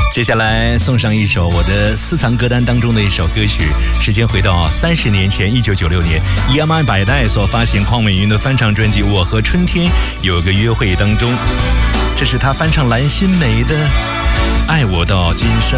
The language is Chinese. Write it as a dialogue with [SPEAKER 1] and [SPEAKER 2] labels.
[SPEAKER 1] 接下来送上一首我的私藏歌单当中的一首歌曲，时间回到30年前，1996年，EMI 百代所发行邝美云的翻唱专辑《我和春天有个约会》当中，这是他翻唱蓝心湄的《爱我到今生》。